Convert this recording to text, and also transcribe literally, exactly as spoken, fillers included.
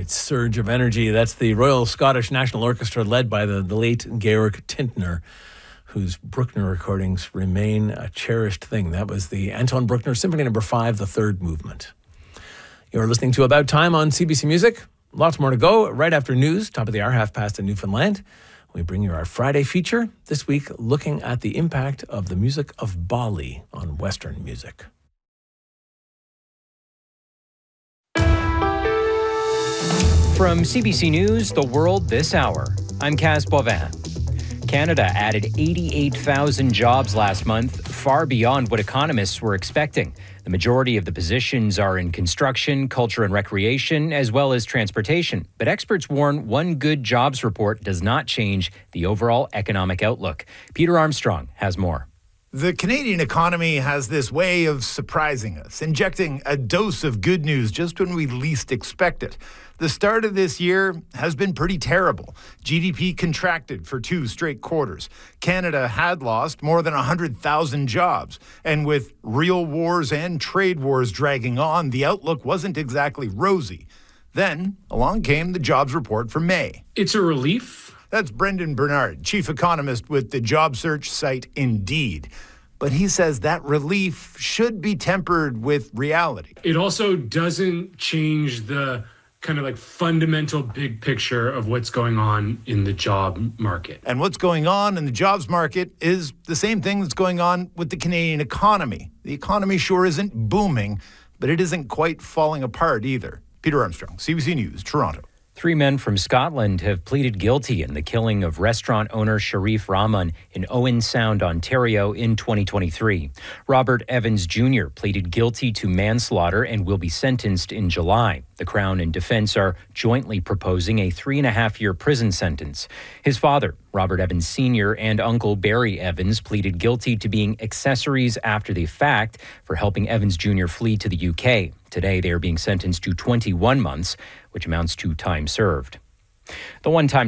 right, surge of energy. That's the Royal Scottish National Orchestra led by the, the late Georg Tintner, whose Bruckner recordings remain a cherished thing. That was the Anton Bruckner Symphony Number five, the third movement. You're listening to About Time on C B C Music. Lots more to go. Right after news, top of the hour, half past in Newfoundland, we bring you our Friday feature. This week, looking at the impact of the music of Bali on Western music. From C B C News, The World This Hour, I'm Kaz Bovin. Canada added eighty-eight thousand jobs last month, far beyond what economists were expecting. The majority of the positions are in construction, culture and recreation, as well as transportation. But experts warn one good jobs report does not change the overall economic outlook. Peter Armstrong has more. The Canadian economy has this way of surprising us, injecting a dose of good news just when we least expect it. The start of this year has been pretty terrible. G D P contracted for two straight quarters. Canada had lost more than one hundred thousand jobs. And with real wars and trade wars dragging on, the outlook wasn't exactly rosy. Then along came the jobs report for May. It's a relief. That's Brendan Bernard, chief economist with the job search site Indeed. But he says that relief should be tempered with reality. It also doesn't change the kind of like fundamental big picture of what's going on in the job market. And what's going on in the jobs market is the same thing that's going on with the Canadian economy. The economy sure isn't booming, but it isn't quite falling apart either. Peter Armstrong, C B C News, Toronto. Three men from Scotland have pleaded guilty in the killing of restaurant owner Sharif Rahman in Owen Sound, Ontario in twenty twenty-three. Robert Evans Junior pleaded guilty to manslaughter and will be sentenced in July. The Crown and Defence are jointly proposing a three and a half year prison sentence. His father, Robert Evans Senior, and uncle Barry Evans pleaded guilty to being accessories after the fact for helping Evans Junior flee to the U K. Today, they are being sentenced to twenty-one months, which amounts to time served. The one-time